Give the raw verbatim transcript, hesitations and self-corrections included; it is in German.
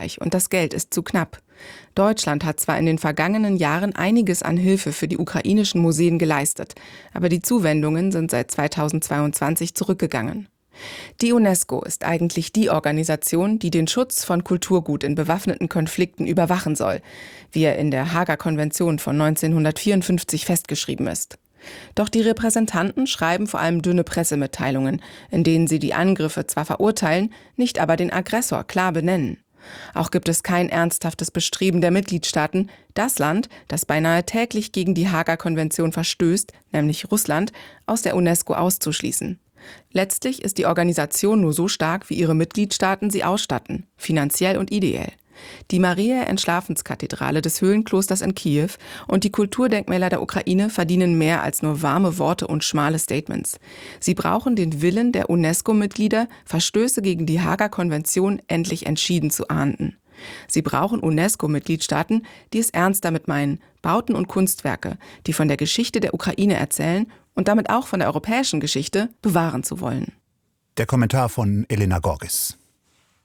und das Geld ist zu knapp. Deutschland hat zwar in den vergangenen Jahren einiges an Hilfe für die ukrainischen Museen geleistet, aber die Zuwendungen sind seit zweitausendzweiundzwanzig zurückgegangen. Die UNESCO ist eigentlich die Organisation, die den Schutz von Kulturgut in bewaffneten Konflikten überwachen soll, wie er in der Haager Konvention von neunzehnhundertvierundfünfzig festgeschrieben ist. Doch die Repräsentanten schreiben vor allem dünne Pressemitteilungen, in denen sie die Angriffe zwar verurteilen, nicht aber den Aggressor klar benennen. Auch gibt es kein ernsthaftes Bestreben der Mitgliedstaaten, das Land, das beinahe täglich gegen die Haager Konvention verstößt, nämlich Russland, aus der UNESCO auszuschließen. Letztlich ist die Organisation nur so stark, wie ihre Mitgliedstaaten sie ausstatten, finanziell und ideell. Die Mariä-Entschlafenskathedrale des Höhlenklosters in Kiew und die Kulturdenkmäler der Ukraine verdienen mehr als nur warme Worte und schmale Statements. Sie brauchen den Willen der UNESCO-Mitglieder, Verstöße gegen die Haager Konvention endlich entschieden zu ahnden. Sie brauchen UNESCO-Mitgliedstaaten, die es ernst damit meinen, Bauten und Kunstwerke, die von der Geschichte der Ukraine erzählen und damit auch von der europäischen Geschichte, bewahren zu wollen. Der Kommentar von Elena Gorges.